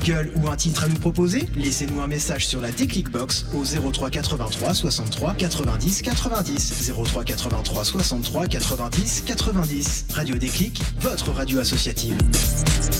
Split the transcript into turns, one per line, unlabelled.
Gueule ou un titre à nous proposer? Laissez-nous un message sur la Déclic Box au 03 83 63 90 90. 03 83 63 90 90. Radio Déclic, votre radio associative.